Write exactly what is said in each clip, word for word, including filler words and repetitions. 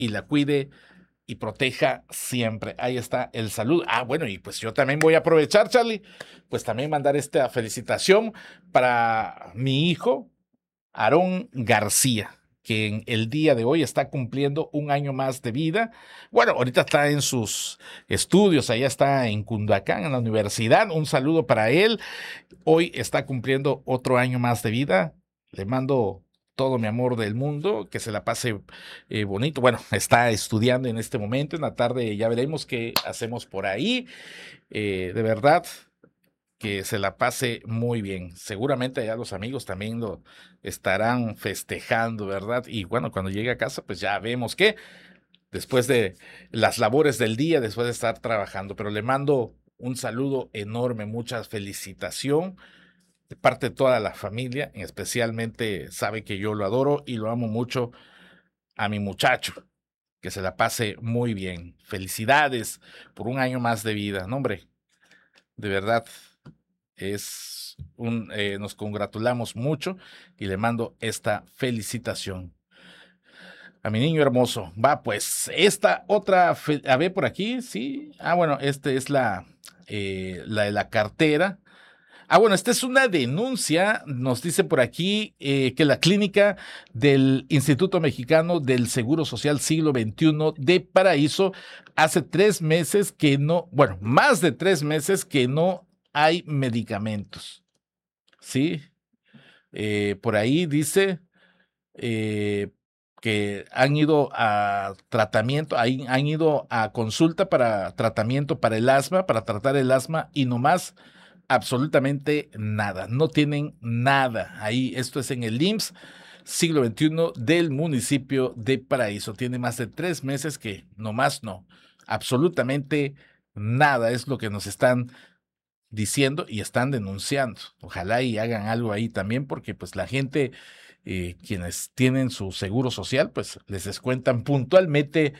y la cuide y proteja siempre. Ahí está el saludo. Ah, bueno, y pues yo también voy a aprovechar, Charlie, pues también mandar esta felicitación para mi hijo, Aarón García, que en el día de hoy está cumpliendo un año más de vida. Bueno, ahorita está en sus estudios, allá está en Cundacán, en la universidad. Un saludo para él. Hoy está cumpliendo otro año más de vida. Le mando todo mi amor del mundo, que se la pase eh, bonito. Bueno, está estudiando en este momento, en la tarde ya veremos qué hacemos por ahí. Eh, de verdad, que se la pase muy bien. Seguramente allá los amigos también lo estarán festejando, ¿verdad? Y bueno, cuando llegue a casa, pues ya vemos que después de las labores del día, después de estar trabajando, pero le mando un saludo enorme, mucha felicitación de parte de toda la familia, especialmente sabe que yo lo adoro y lo amo mucho a mi muchacho, que se la pase muy bien. Felicidades por un año más de vida, no, hombre, de verdad es un, eh, nos congratulamos mucho y le mando esta felicitación a mi niño hermoso. Va, pues, esta otra, fe- a ver por aquí, sí. Ah, bueno, esta es la, eh, la de la cartera. Ah, bueno, esta es una denuncia, nos dice por aquí eh, que la clínica del Instituto Mexicano del Seguro Social Siglo veintiuno de Paraíso hace tres meses que no, bueno, más de tres meses que no hay medicamentos, ¿sí? Eh, por ahí dice eh, que han ido a tratamiento, han, han ido a consulta para tratamiento para el asma, para tratar el asma y nomás absolutamente nada, no tienen nada ahí. Esto es en el I M S S siglo veintiuno del municipio de Paraíso. Tiene más de tres meses que nomás no, absolutamente nada es lo que nos están diciendo y están denunciando. Ojalá y hagan algo ahí también, porque pues la gente, eh, quienes tienen su seguro social, pues les descuentan puntualmente,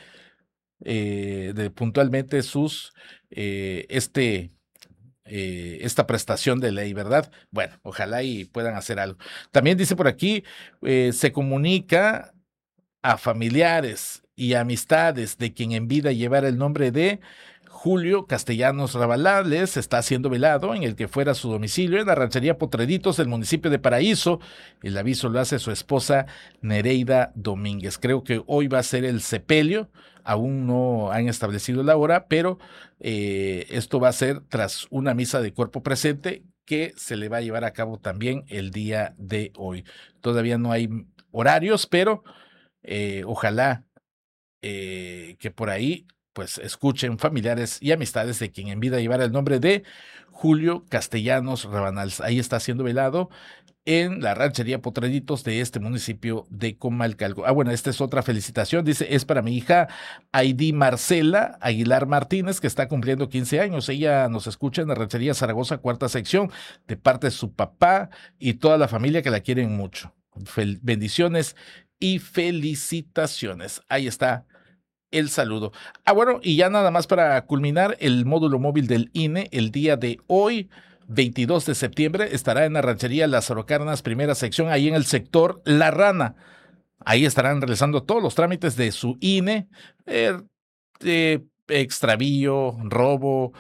eh, de puntualmente sus, eh, este, eh, esta prestación de ley, ¿verdad? Bueno, ojalá y puedan hacer algo. También dice por aquí, eh, se comunica a familiares y amistades de quien en vida llevara el nombre de Julio Castellanos Rabalales, está siendo velado en el que fuera su domicilio en la ranchería Potreditos del municipio de Paraíso. El aviso lo hace su esposa Nereida Domínguez. Creo que hoy va a ser el sepelio, aún no han establecido la hora, pero eh, esto va a ser tras una misa de cuerpo presente que se le va a llevar a cabo también el día de hoy. Todavía no hay horarios, pero eh, ojalá eh, que por ahí pues escuchen familiares y amistades de quien en vida llevara el nombre de Julio Castellanos Rabanals. Ahí está siendo velado en la ranchería Potreditos de este municipio de Comalcalco. Ah, bueno, esta es otra felicitación. Dice, es para mi hija Aidí Marcela Aguilar Martínez, que está cumpliendo quince años. Ella nos escucha en la ranchería Zaragoza, cuarta sección, de parte de su papá y toda la familia que la quieren mucho. Fel- bendiciones y felicitaciones. Ahí está el saludo. Ah, bueno, y ya nada más para culminar, el módulo móvil del I N E el día de hoy, veintidós de septiembre, estará en la ranchería Lázaro Cárdenas, primera sección, ahí en el sector La Rana. Ahí estarán realizando todos los trámites de su I N E, eh, eh, extravío, robo,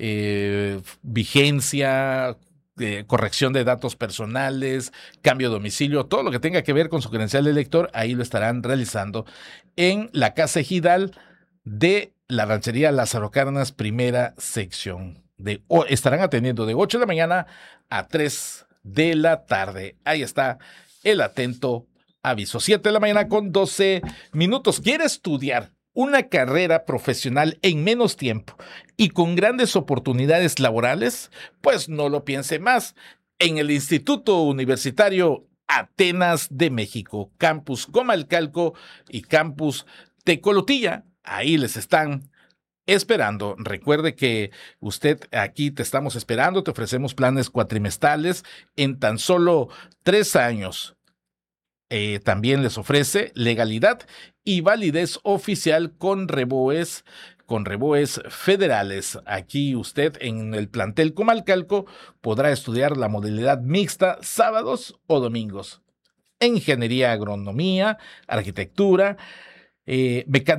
eh, vigencia, eh, corrección de datos personales, cambio de domicilio, todo lo que tenga que ver con su credencial de elector, ahí lo estarán realizando en la Casa Ejidal de la ranchería Lázaro Cárdenas, primera sección. De, o, estarán atendiendo de ocho de la mañana a tres de la tarde. Ahí está el atento aviso. siete de la mañana con doce minutos. ¿Quiere estudiar una carrera profesional en menos tiempo y con grandes oportunidades laborales? Pues no lo piense más. En el Instituto Universitario Atenas de México, Campus Comalcalco y Campus Tecolotilla, ahí les están esperando. Recuerde que usted aquí te estamos esperando, te ofrecemos planes cuatrimestrales en tan solo tres años. Eh, también les ofrece legalidad y validez oficial con reboes, con reboes federales. Aquí usted en el plantel Comalcalco podrá estudiar la modalidad mixta sábados o domingos. Ingeniería, agronomía, arquitectura, eh, mecánica